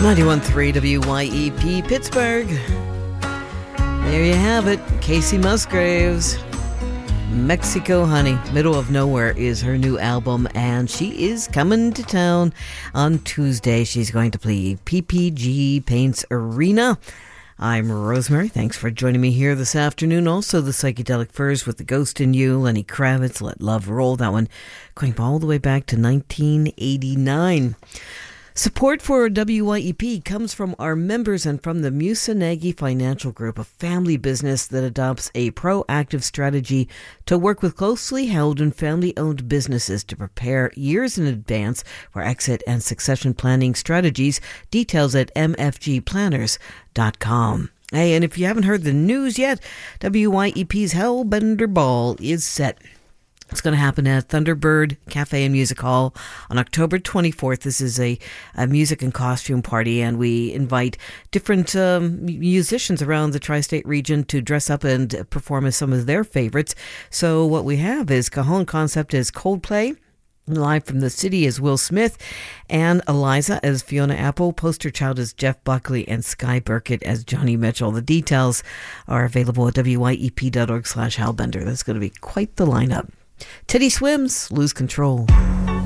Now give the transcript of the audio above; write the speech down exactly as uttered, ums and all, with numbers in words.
ninety-one point three W Y E P Pittsburgh. There you have it. Casey Musgraves. Mexico Honey. Middle of Nowhere is her new album, and she is coming to town on Tuesday. She's going to play P P G Paints Arena. I'm Rosemary. Thanks for joining me here this afternoon. Also, the Psychedelic Furs with The Ghost in You, Lenny Kravitz, Let Love Roll. That one going all the way back to nineteen eighty-nine. Support for W Y E P comes from our members and from the Musanagi Financial Group, a family business that adopts a proactive strategy to work with closely held and family-owned businesses to prepare years in advance for exit and succession planning strategies. Details at m f g planners dot com. Hey, and if you haven't heard the news yet, W Y E P's Hellbender Ball is set. It's going to happen at Thunderbird Cafe and Music Hall on October twenty-fourth. This is a, a music and costume party, and we invite different um, musicians around the tri-state region to dress up and perform as some of their favorites. So what we have is Cajon Concept as Coldplay. Live from the city is Will Smith, and Eliza as Fiona Apple. Poster child is Jeff Buckley, and Sky Burkett as Johnny Mitchell. The details are available at w y e p dot org slash Hellbender. That's going to be quite the lineup. Teddy Swims, Lose Control.